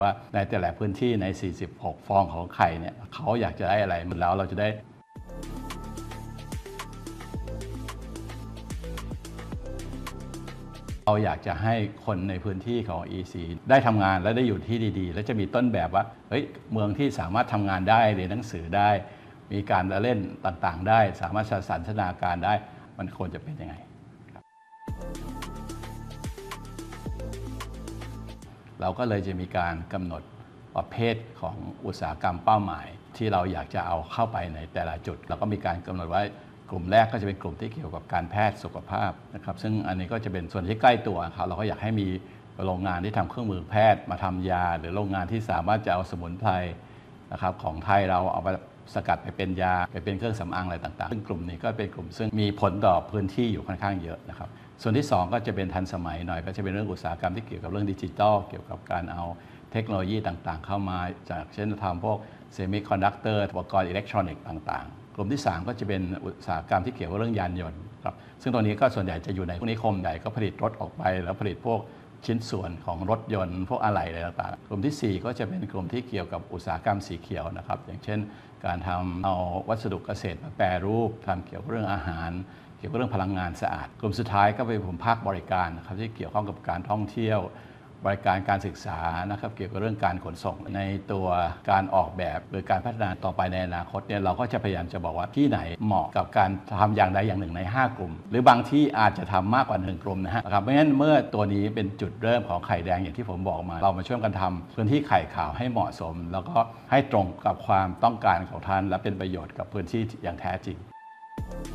ว่าในแต่ละพื้นที่ใน46ฟองของไข่เนี่ยเขาอยากจะได้อะไรแล้วเราจะได้เราอยากจะให้คนในพื้นที่ของ EC ได้ทำงานและได้อยู่ที่ดีๆและจะมีต้นแบบว่าเฮ้ยเมืองที่สามารถทำงานได้เรียนหนังสือได้มีการเล่นต่างๆได้สามารถสันทนาการได้มันควรจะเป็นยังไงเราก็เลยจะมีการกำหนดประเภทของอุตสาหกรรมเป้าหมายที่เราอยากจะเอาเข้าไปในแต่ละจุดแล้วก็มีการกำหนดไว้กลุ่มแรกก็จะเป็นกลุ่มที่เกี่ยวกับการแพทย์สุขภาพนะครับซึ่งอันนี้ก็จะเป็นส่วนที่ใกล้ตัวครับเราก็อยากให้มีโรงงานที่ทำเครื่องมือแพทย์มาทำยาหรือโรงงานที่สามารถจะเอาสมุนไพรนะครับของไทยเราเอาไปสกัดไปเป็นยาไปเป็นเครื่องสำอางอะไรต่างๆซึ่งกลุ่มนี้ก็เป็นกลุ่มซึ่งมีผลต่อพื้นที่อยู่ค่อนข้างเยอะนะครับส่วนที่2ก็จะเป็นทันสมัยหน่อยก็จะเป็นเรื่องอุตสาหกรรมที่เกี่ยวกับเรื่องดิจิทัลเกี่ยวกับการเอาเทคโนโลยีต่างๆเข้ามาจากเช่นทำพวกเซมิคอนดักเตอร์อุปกรณ์อิเล็กทรอนิกส์ต่างๆกลุ่มที่3ก็จะเป็นอุตสาหกรรมที่เกี่ยวกับเรื่องยานยนต์ครับซึ่งตรงนี้ก็ส่วนใหญ่จะอยู่ในพวกนิคมใหญ่ก็ผลิตรถออกไปแล้วผลิตพวกชิ้นส่วนของรถยนต์พวกอะไหล่อะไรต่างๆกลุ่มที่4ก็จะเป็นกลุ่มที่เกี่ยวกับอุตสาหกรรมสีเขียวนะครับอย่างเช่นการทำเอาวัสดุเกษตรมาแปรรูปทำเกี่ยวกับเรื่องอาหารเกี่ยวกับเรื่องพลังงานสะอาดกลุ่มสุดท้ายก็เป็นกลุ่มภาคบริการนะครับที่เกี่ยวข้องกับการท่องเที่ยวบริการการศึกษานะครับเกี่ยวกับเรื่องการขนส่งในตัวการออกแบบหรือการพัฒนาต่อไปในอนาคตเนี่ยเราก็จะพยายามจะบอกว่าที่ไหนเหมาะกับการทำอย่างใดอย่างหนึ่งใน5กลุ่มหรือบางที่อาจจะทำมากกว่า1กลุ่มนะครับเพราะฉะนั้นเมื่อตัวนี้เป็นจุดเริ่มของไข่แดงอย่างที่ผมบอกมาเรามาช่วยกันทำพื้นที่ไข่ขาวให้เหมาะสมแล้วก็ให้ตรงกับความต้องการของท่านและเป็นประโยชน์กับพื้นที่อย่างแท้จริง